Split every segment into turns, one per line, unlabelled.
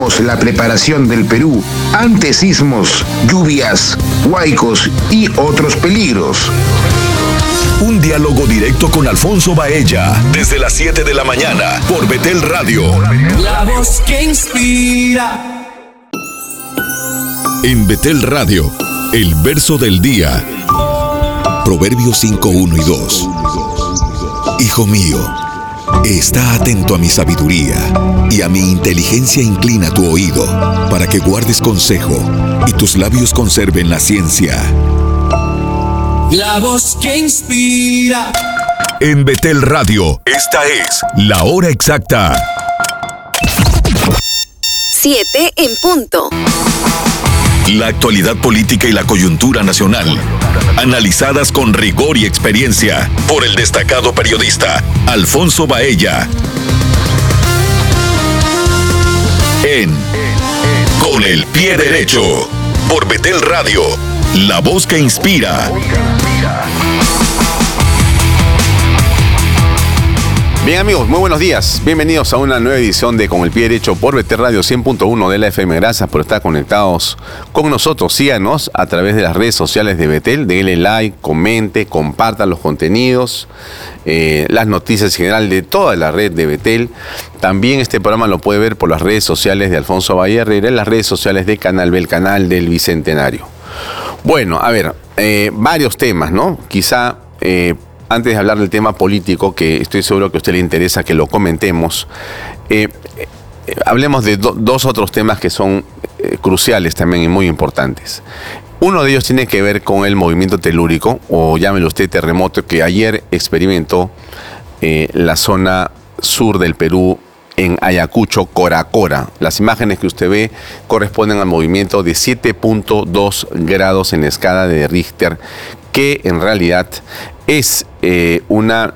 La preparación del Perú ante sismos, lluvias, huaicos y otros peligros.
Un diálogo directo con Alfonso Baella, desde las 7 de la mañana, por Betel Radio.
La voz que inspira.
En Betel Radio, el verso del día. Proverbios 5, 1 y 2. Hijo mío, está atento a mi sabiduría, y a mi inteligencia inclina tu oído, para que guardes consejo, y tus labios conserven la ciencia.
La voz que inspira.
En Betel Radio, esta es la hora exacta.
7 en punto.
La actualidad política y la coyuntura nacional, analizadas con rigor y experiencia por el destacado periodista Alfonso Baella. En Con el Pie Derecho, por Betel Radio, la voz que inspira.
Bien amigos, muy buenos días. Bienvenidos a una nueva edición de Con el Pie Derecho por Betel Radio 100.1 de la FM. Gracias por estar conectados con nosotros. Síganos a través de las redes sociales de Betel. Denle like, comente, compartan los contenidos, las noticias en general de toda la red de Betel. También este programa lo puede ver por las redes sociales de Alfonso Baella Herrera, en las redes sociales de Canal B, el canal del Bicentenario. Bueno, a ver, varios temas, ¿no? Quizá... antes de hablar del tema político, que estoy seguro que a usted le interesa que lo comentemos, hablemos de dos otros temas que son cruciales también y muy importantes. Uno de ellos tiene que ver con el movimiento telúrico, o llámelo usted terremoto, que ayer experimentó la zona sur del Perú, en Ayacucho, Coracora. Las imágenes que usted ve corresponden al movimiento de 7.2 grados en la escala de Richter, que en realidad es una,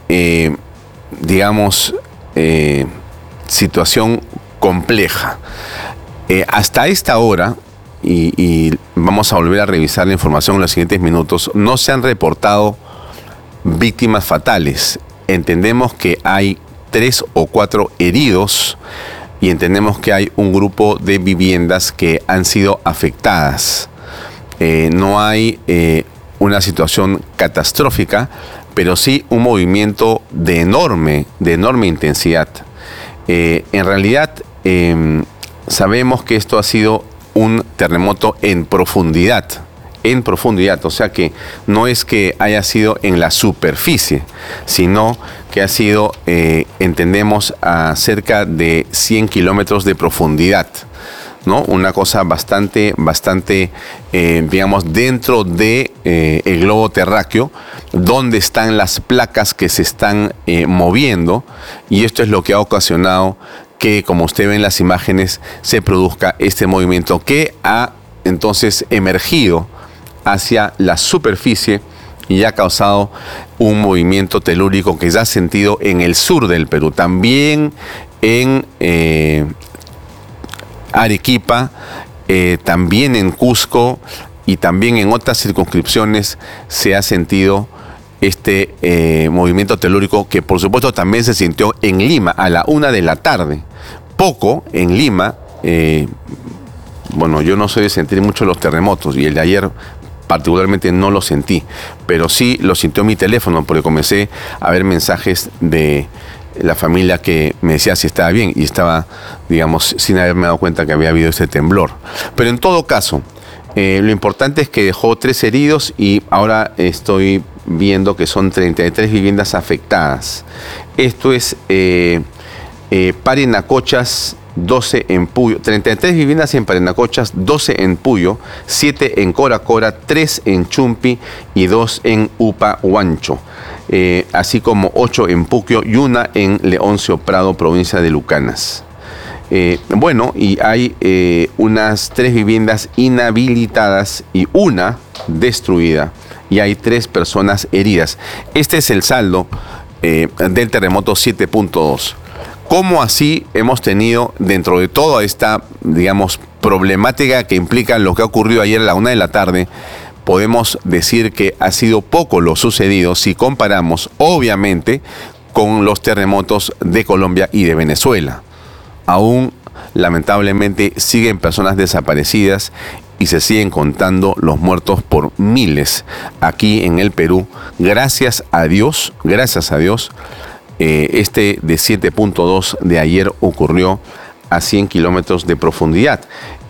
situación compleja. Hasta esta hora, y vamos a volver a revisar la información en los siguientes minutos, no se han reportado víctimas fatales. Entendemos que hay 3 o 4 heridos y entendemos que hay un grupo de viviendas que han sido afectadas. No hay una situación catastrófica, pero sí un movimiento de enorme intensidad. En realidad, sabemos que esto ha sido un terremoto en profundidad, o sea que no es que haya sido en la superficie, sino que ha sido, entendemos, a cerca de 100 kilómetros de profundidad, ¿no? Una cosa bastante, dentro de el globo terráqueo, donde están las placas que se están moviendo, y esto es lo que ha ocasionado que, como usted ve en las imágenes, se produzca este movimiento que ha entonces emergido hacia la superficie y ha causado un movimiento telúrico que se ha sentido en el sur del Perú, también en Arequipa, también en Cusco y también en otras circunscripciones se ha sentido este movimiento telúrico, que por supuesto también se sintió en Lima a la 1 de la tarde. Poco en Lima, yo no soy de sentir mucho los terremotos y el de ayer particularmente no lo sentí, pero sí lo sintió mi teléfono porque comencé a ver mensajes de la familia que me decía si estaba bien y estaba, sin haberme dado cuenta que había habido este temblor. Pero en todo caso, lo importante es que dejó 3 heridos y ahora estoy viendo que son 33 viviendas afectadas. Esto es Parinacochas, 12 en Puyo, 33 viviendas en Parinacochas, 12 en Puyo, 7 en Coracora, 3 en Chumpi y 2 en Upahuancho, así como 8 en Puquio y 1 en Leoncio Prado, provincia de Lucanas. Y hay unas 3 viviendas inhabilitadas y 1 destruida, y hay 3 personas heridas. Este es el saldo del terremoto 7.2. ¿Cómo así hemos tenido, dentro de toda esta, problemática que implica lo que ha ocurrido ayer a la 1 de la tarde, podemos decir que ha sido poco lo sucedido si comparamos, obviamente, con los terremotos de Colombia y de Venezuela? Aún Lamentablemente siguen personas desaparecidas y se siguen contando los muertos por miles aquí en el Perú. Gracias a Dios, este de 7.2 de ayer ocurrió a 100 kilómetros de profundidad.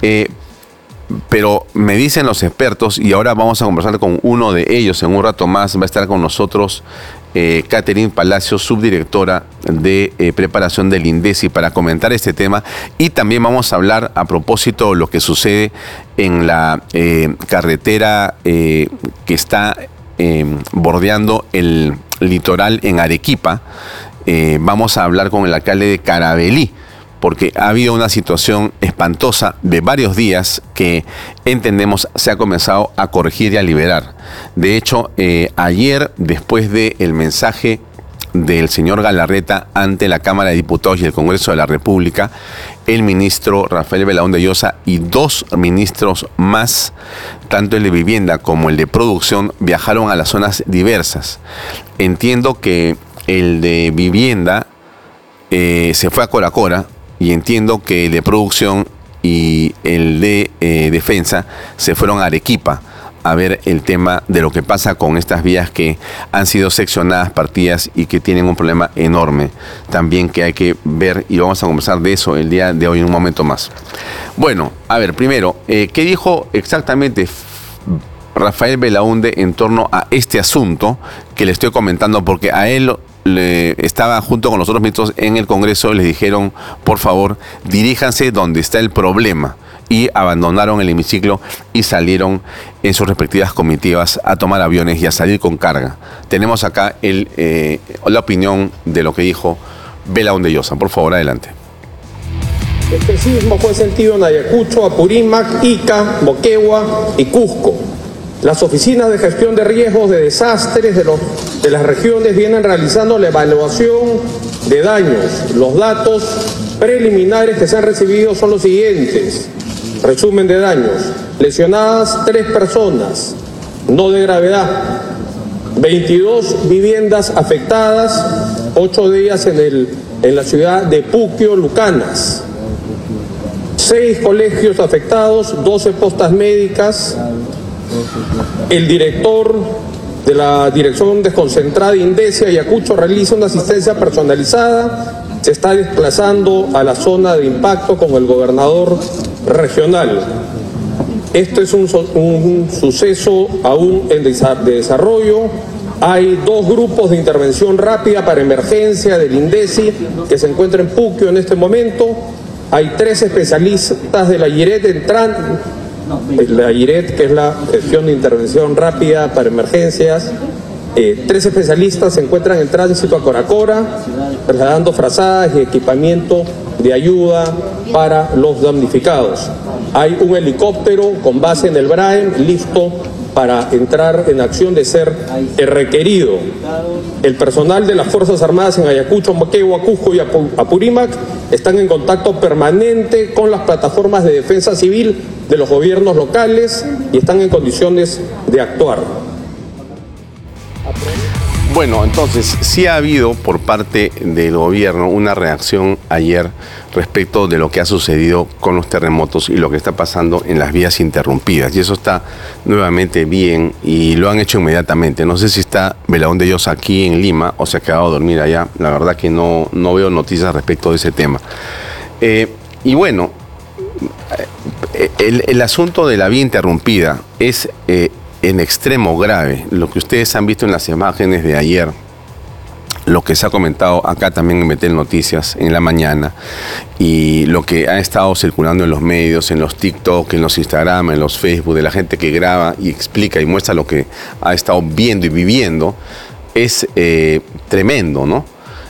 Pero me dicen los expertos, y ahora vamos a conversar con uno de ellos en un rato más, va a estar con nosotros Catherine Palacios, subdirectora de preparación del INDECI, para comentar este tema. Y también vamos a hablar a propósito de lo que sucede en la carretera que está bordeando el litoral en Arequipa. Vamos a hablar con el alcalde de Caravelí, porque ha habido una situación espantosa de varios días que entendemos se ha comenzado a corregir y a liberar. De hecho, ayer, después del mensaje del señor Galarreta ante la Cámara de Diputados y el Congreso de la República, el ministro Rafael Belaúnde Llosa y 2 ministros más, tanto el de Vivienda como el de Producción, viajaron a las zonas diversas. Entiendo que el de Vivienda se fue a Coracora, y entiendo que el de Producción y el de Defensa se fueron a Arequipa a ver el tema de lo que pasa con estas vías que han sido seccionadas, partidas y que tienen un problema enorme también que hay que ver, y vamos a conversar de eso el día de hoy en un momento más. Bueno, a ver, primero, ¿qué dijo exactamente Rafael Belaúnde en torno a este asunto que le estoy comentando? Porque a él estaba junto con los otros ministros en el Congreso, les dijeron, por favor, diríjanse donde está el problema, y abandonaron el hemiciclo y salieron en sus respectivas comitivas a tomar aviones y a salir con carga. Tenemos acá la opinión de lo que dijo Belaúnde Llosa. Por favor, adelante.
Este sismo fue sentido en Ayacucho, Apurímac, Ica, Moquegua y Cusco. Las oficinas de gestión de riesgos de desastres de las regiones vienen realizando la evaluación de daños. Los datos preliminares que se han recibido son los siguientes. Resumen de daños. Lesionadas 3 personas, no de gravedad. 22 viviendas afectadas, 8 de ellas en la ciudad de Puquio, Lucanas. 6 colegios afectados, 12 postas médicas. El director de la Dirección Desconcentrada de INDECI Ayacucho realiza una asistencia personalizada. Se está desplazando a la zona de impacto con el gobernador regional. Esto es un suceso aún en desarrollo. Hay 2 grupos de intervención rápida para emergencia del INDECI que se encuentran en Puquio en este momento. Hay 3 especialistas de la IRET entrando. La IRET, que es la gestión de intervención rápida para emergencias. 3 especialistas se encuentran en tránsito a Coracora, trasladando frazadas y equipamiento de ayuda para los damnificados. Hay un helicóptero con base en el Braem listo para entrar en acción de ser requerido. El personal de las Fuerzas Armadas en Ayacucho, Moquegua, Cusco y Apurímac están en contacto permanente con las plataformas de defensa civil de los gobiernos locales y están en condiciones de actuar.
Bueno, entonces sí ha habido por parte del gobierno una reacción ayer respecto de lo que ha sucedido con los terremotos y lo que está pasando en las vías interrumpidas. Y eso está nuevamente bien y lo han hecho inmediatamente. No sé si está Belaúnde Llosa aquí en Lima o se ha quedado a dormir allá. La verdad que no veo noticias respecto de ese tema. Y bueno, el asunto de la vía interrumpida es en extremo grave. Lo que ustedes han visto en las imágenes de ayer, lo que se ha comentado acá también en Metel Noticias en la mañana, y lo que ha estado circulando en los medios, en los TikTok, en los Instagram, en los Facebook, de la gente que graba y explica y muestra lo que ha estado viendo y viviendo, es tremendo, ¿no?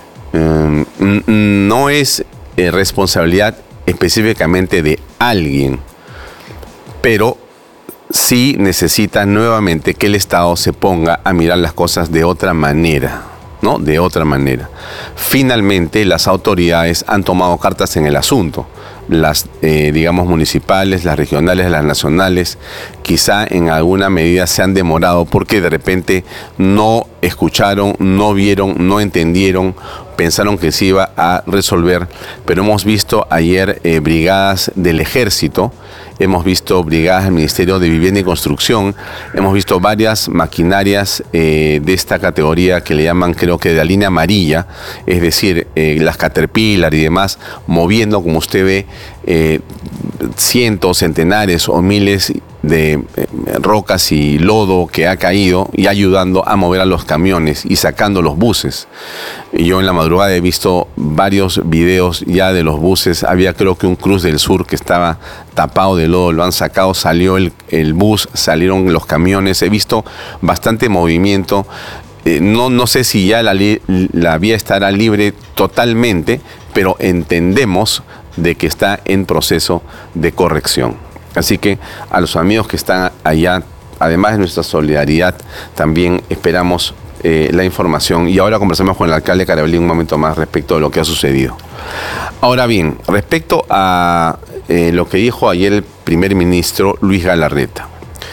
No es responsabilidad específicamente de alguien, pero sí necesita nuevamente que el Estado se ponga a mirar las cosas de otra manera, ¿no? De otra manera. Finalmente, las autoridades han tomado cartas en el asunto. las, digamos, municipales, las regionales, las nacionales, quizá en alguna medida se han demorado porque de repente no escucharon, no vieron, no entendieron, pensaron que se iba a resolver, pero hemos visto ayer brigadas del Ejército, hemos visto brigadas del Ministerio de Vivienda y Construcción, hemos visto varias maquinarias de esta categoría que le llaman, creo que de la línea amarilla, es decir, las Caterpillar y demás, moviendo, como usted ve, cientos, centenares o miles de rocas y lodo que ha caído y ayudando a mover a los camiones y sacando los buses. Yo en la madrugada he visto varios videos ya de los buses. Había, creo que un Cruz del Sur que estaba tapado de lodo, lo han sacado, salió el bus, salieron los camiones. He visto bastante movimiento. No sé si ya la vía estará libre totalmente, pero entendemos de que está en proceso de corrección. Así que a los amigos que están allá, además de nuestra solidaridad, también esperamos la información. Y ahora conversamos con el alcalde Carabalí un momento más respecto de lo que ha sucedido. Ahora bien, respecto a lo que dijo ayer el primer ministro Luis Galarreta.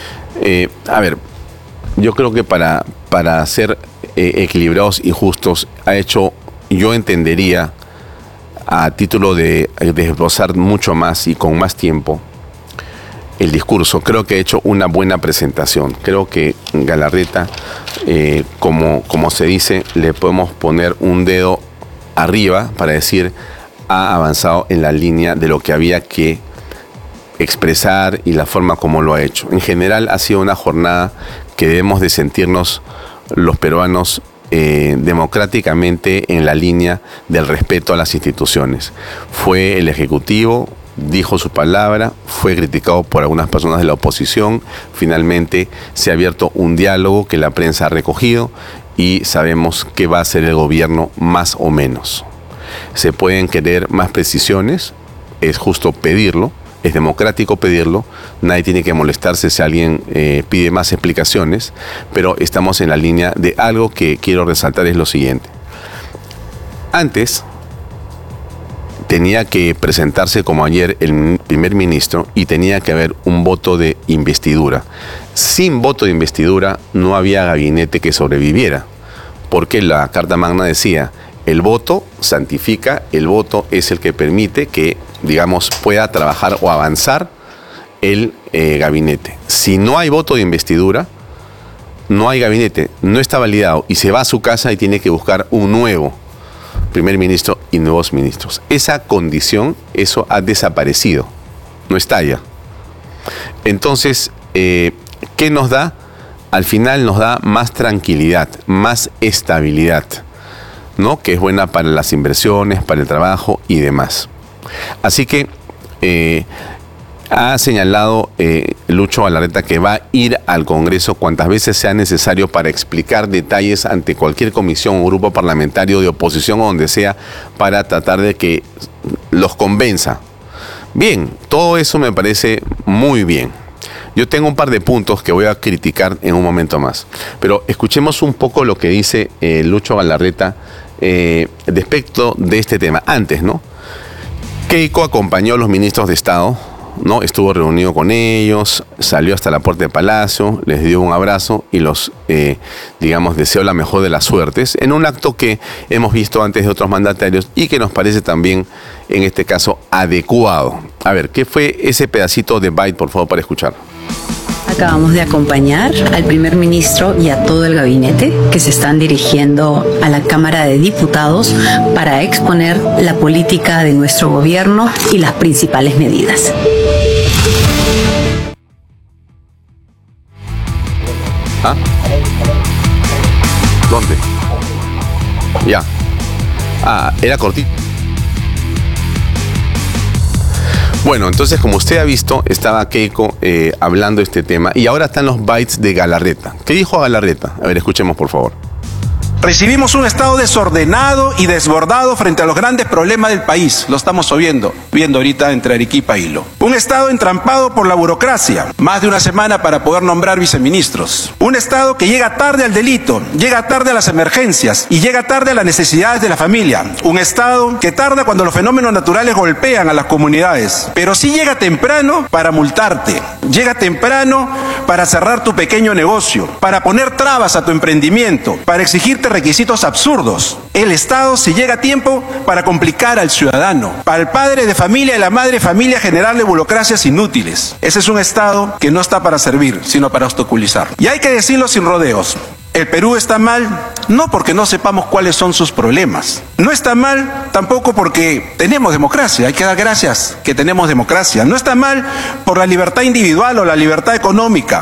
A ver, yo creo que para ser equilibrados y justos, yo entendería, a título de desglosar mucho más y con más tiempo el discurso, creo que ha hecho una buena presentación. Creo que Galarreta, como se dice, le podemos poner un dedo arriba para decir ha avanzado en la línea de lo que había que expresar y la forma como lo ha hecho. En general ha sido una jornada que debemos de sentirnos los peruanos democráticamente en la línea del respeto a las instituciones. Fue el Ejecutivo, dijo su palabra, fue criticado por algunas personas de la oposición, finalmente se ha abierto un diálogo que la prensa ha recogido y sabemos que va a ser el gobierno más o menos. Se pueden querer más precisiones, es justo pedirlo, es democrático pedirlo, nadie tiene que molestarse si alguien pide más explicaciones, pero estamos en la línea de algo que quiero resaltar, es lo siguiente. Antes tenía que presentarse como ayer el primer ministro y tenía que haber un voto de investidura. Sin voto de investidura no había gabinete que sobreviviera, porque la Carta Magna decía, el voto santifica, el voto es el que permite que, digamos, pueda trabajar o avanzar el gabinete. Si no hay voto de investidura, no hay gabinete, no está validado y se va a su casa y tiene que buscar un nuevo primer ministro y nuevos ministros. Esa condición, eso ha desaparecido, no está ya. Entonces, ¿qué nos da? Al final nos da más tranquilidad, más estabilidad, ¿no? Que es buena para las inversiones, para el trabajo y demás. Así que ha señalado Lucho Galarreta que va a ir al Congreso cuantas veces sea necesario para explicar detalles ante cualquier comisión o grupo parlamentario de oposición o donde sea, para tratar de que los convenza. Bien, todo eso me parece muy bien. Yo tengo un par de puntos que voy a criticar en un momento más, pero escuchemos un poco lo que dice Lucho Galarreta respecto de este tema. Antes, ¿no? Keiko acompañó a los ministros de Estado, ¿no? Estuvo reunido con ellos, salió hasta la puerta del Palacio, les dio un abrazo y los, digamos, deseó la mejor de las suertes, en un acto que hemos visto antes de otros mandatarios y que nos parece también, en este caso, adecuado. A ver, ¿qué fue ese pedacito de byte, por favor, para escuchar?
Acabamos de acompañar al primer ministro y a todo el gabinete que se están dirigiendo a la Cámara de Diputados para exponer la política de nuestro gobierno y las principales medidas.
¿Ah? ¿Dónde? Ya. Ah, era cortito. Bueno, entonces, como usted ha visto, estaba Keiko hablando de este tema y ahora están los bytes de Galarreta. ¿Qué dijo Galarreta? A ver, escuchemos, por favor.
Recibimos un Estado desordenado y desbordado frente a los grandes problemas del país. Lo estamos viendo ahorita entre Arequipa y Hilo. Un Estado entrampado por la burocracia. Más de una semana para poder nombrar viceministros. Un Estado que llega tarde al delito, llega tarde a las emergencias y llega tarde a las necesidades de la familia. Un Estado que tarda cuando los fenómenos naturales golpean a las comunidades. Pero sí llega temprano para multarte. Llega temprano para cerrar tu pequeño negocio, para poner trabas a tu emprendimiento, para exigirte requisitos absurdos. El Estado sí llega a tiempo para complicar al ciudadano, para el padre de familia y la madre de familia generarle burocracias inútiles. Ese es un Estado que no está para servir, sino para obstaculizar. Y hay que decirlo sin rodeos. El Perú está mal, no porque no sepamos cuáles son sus problemas. No está mal tampoco porque tenemos democracia, hay que dar gracias que tenemos democracia. No está mal por la libertad individual o la libertad económica.